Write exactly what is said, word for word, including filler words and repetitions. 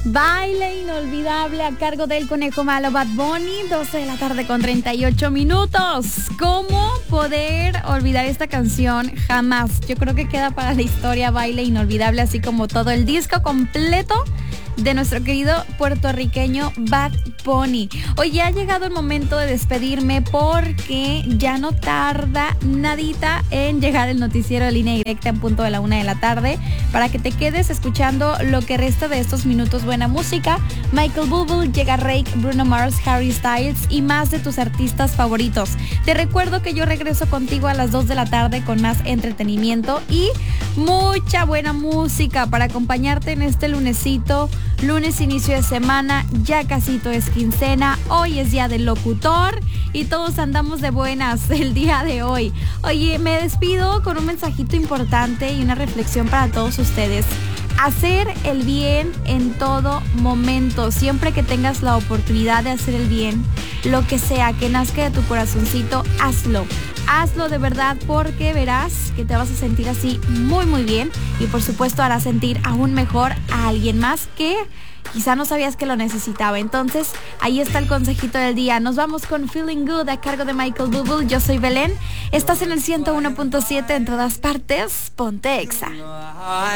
Baile inolvidable a cargo del Conejo Malo, Bad Bunny, doce de la tarde con treinta y ocho minutos. ¿Cómo poder olvidar esta canción? Jamás. Yo creo que queda para la historia Baile inolvidable, así como todo el disco completo de nuestro querido puertorriqueño Bad Bunny. Hoy ya ha llegado el momento de despedirme porque ya no tarda nadita en llegar el noticiero de Línea Directa en punto de la una de la tarde para que te quedes escuchando lo que resta de estos minutos buena música. Michael Bublé, llega Rake, Bruno Mars, Harry Styles y más de tus artistas favoritos. Te recuerdo que yo regreso contigo a las dos de la tarde con más entretenimiento y mucha buena música para acompañarte en este lunesito. Lunes, inicio de semana, ya casito es quincena, hoy es día del locutor y todos andamos de buenas el día de hoy. Oye, me despido con un mensajito importante y una reflexión para todos ustedes. Hacer el bien en todo momento, siempre que tengas la oportunidad de hacer el bien, lo que sea que nazca de tu corazoncito, hazlo. Hazlo de verdad porque verás que te vas a sentir así muy muy bien y por supuesto hará sentir aún mejor a alguien más que quizá no sabías que lo necesitaba. Entonces ahí está el consejito del día. Nos vamos con Feeling Good a cargo de Michael Bublé. Yo soy Belén. Estás en el ciento uno punto siete en todas partes. Ponte Exa.